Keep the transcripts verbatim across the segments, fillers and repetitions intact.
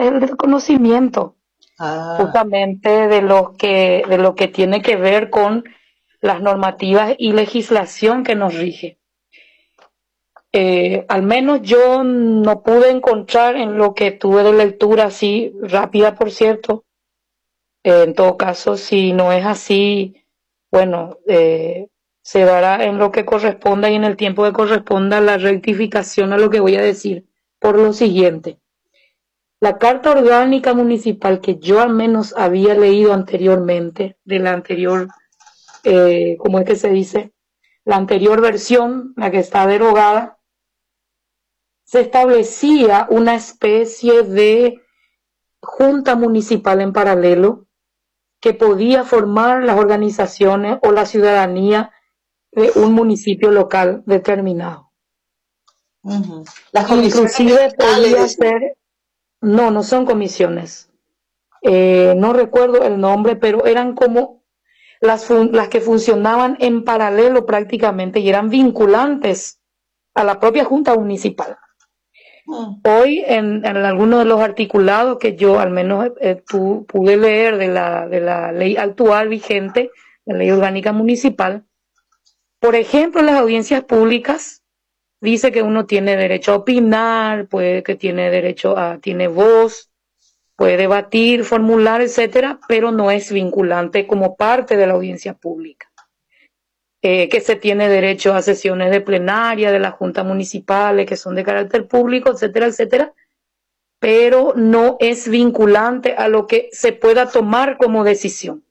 el desconocimiento Ah, justamente de lo que, de lo que tiene que ver con las normativas y legislación que nos rige. Eh, al menos yo no pude encontrar en lo que tuve de lectura así rápida, por cierto. Eh, en todo caso, si no es así, bueno, eh, se dará en lo que corresponda y en el tiempo que corresponda la rectificación a lo que voy a decir. Por lo siguiente, la Carta Orgánica Municipal que yo al menos había leído anteriormente, de la anterior, eh, ¿cómo es que se dice? La anterior versión, la que está derogada, se establecía una especie de junta municipal en paralelo que podía formar las organizaciones o la ciudadanía de un municipio local determinado. ujú. Las comisiones Inclusive vecinales, podía decía. ser, no, no son comisiones, eh, no recuerdo el nombre, pero eran como las, las que funcionaban en paralelo prácticamente y eran vinculantes a la propia junta municipal. Mm. Hoy, en, en algunos de los articulados que yo al menos eh, tu, pude leer de la, de la ley actual vigente, la ley orgánica municipal, por ejemplo, en las audiencias públicas, dice que uno tiene derecho a opinar, puede que tiene derecho a, tiene voz, puede debatir, formular, etcétera, pero no es vinculante como parte de la audiencia pública. Eh, que se tiene derecho a sesiones de plenaria de las juntas municipales que son de carácter público, etcétera, etcétera, pero no es vinculante a lo que se pueda tomar como decisión.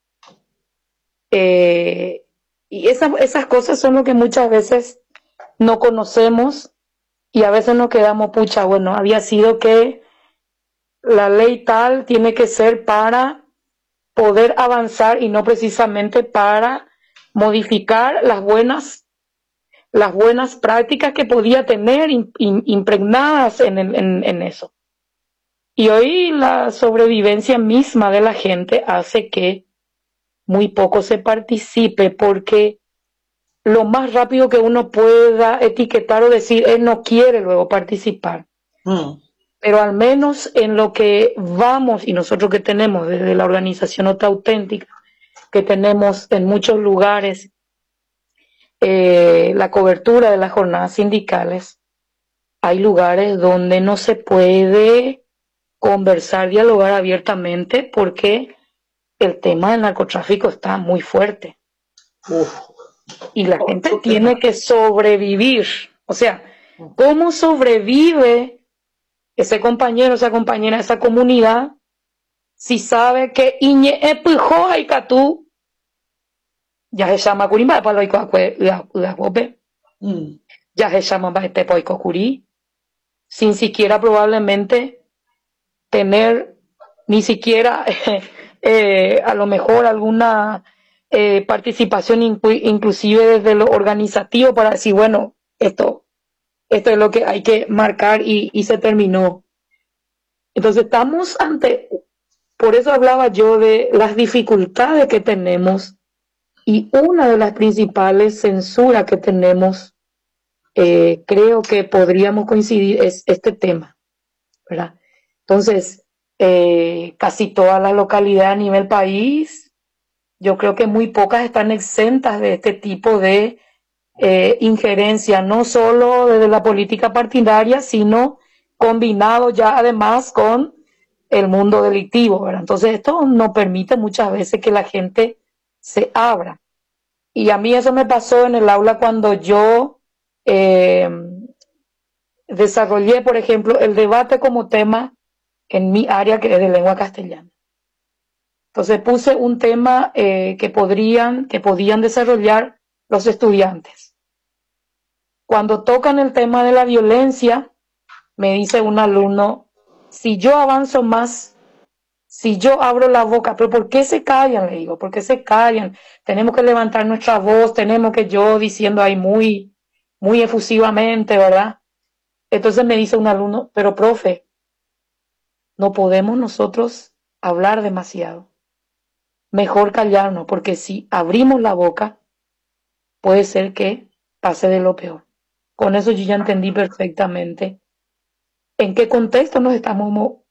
Eh, y esas, esas cosas son lo que muchas veces no conocemos y a veces nos quedamos, pucha, bueno, había sido que la ley tal tiene que ser para poder avanzar y no precisamente para modificar las buenas las buenas prácticas que podía tener in, in, impregnadas en, en, en eso. Y hoy la sobrevivencia misma de la gente hace que muy poco se participe porque lo más rápido que uno pueda etiquetar o decir es no quiere luego participar. Mm. Pero al menos en lo que vamos y nosotros que tenemos desde la organización Otra Auténtica, que tenemos en muchos lugares eh, la cobertura de las jornadas sindicales, hay lugares donde no se puede conversar, dialogar abiertamente porque el tema del narcotráfico está muy fuerte. Uf. Y la gente tiene que sobrevivir. O sea, ¿cómo sobrevive ese compañero, esa compañera, esa comunidad si sabe que Iñe Epujó Haikatú ya se llama Curimba para lo ya se llama este Poico Curí, sin siquiera probablemente tener ni siquiera eh, eh, a lo mejor alguna eh, participación inclu inclusive desde lo organizativo para decir, bueno, esto, esto es lo que hay que marcar y, y se terminó. Entonces estamos ante, por eso hablaba yo de las dificultades que tenemos y una de las principales censuras que tenemos, eh, creo que podríamos coincidir, es este tema, ¿verdad? Entonces, eh, casi todas las localidades a nivel país, yo creo que muy pocas están exentas de este tipo de eh, injerencia, no solo desde la política partidaria, sino combinado ya además con el mundo delictivo, ¿verdad? Entonces esto no permite muchas veces que la gente se abra. Y a mí eso me pasó en el aula cuando yo eh, desarrollé, por ejemplo, el debate como tema en mi área que es de lengua castellana. Entonces puse un tema eh, que podrían, que podían desarrollar los estudiantes. Cuando tocan el tema de la violencia, me dice un alumno, si yo avanzo más, si yo abro la boca, pero ¿por qué se callan? Le digo, ¿por qué se callan? Tenemos que levantar nuestra voz, tenemos que yo diciendo ahí muy, muy efusivamente, ¿verdad? Entonces me dice un alumno, pero profe, no podemos nosotros hablar demasiado. Mejor callarnos, porque si abrimos la boca, puede ser que pase de lo peor. Con eso yo ya entendí perfectamente en qué contexto nos estamos